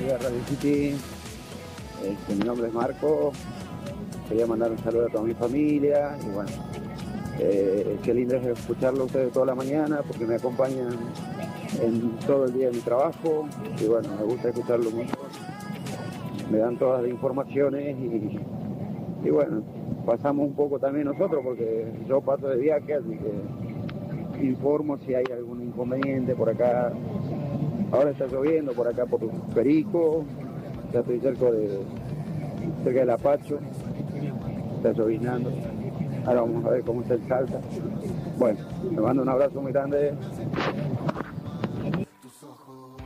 día, Radio City. Mi nombre es Marco. Quería mandar un saludo a toda mi familia. Y bueno, qué lindo es escucharlo a ustedes toda la mañana porque me acompañan en todo el día de mi trabajo. Y bueno, me gusta escucharlo mucho. Me dan todas las informaciones y bueno, pasamos un poco también nosotros porque yo paso de viaje, así que informo si hay algún inconveniente por acá. Ahora está lloviendo por acá por Perico, ya estoy cerca del Apacho, está lloviznando. Ahora vamos a ver cómo está el Salta. Bueno, te mando un abrazo muy grande.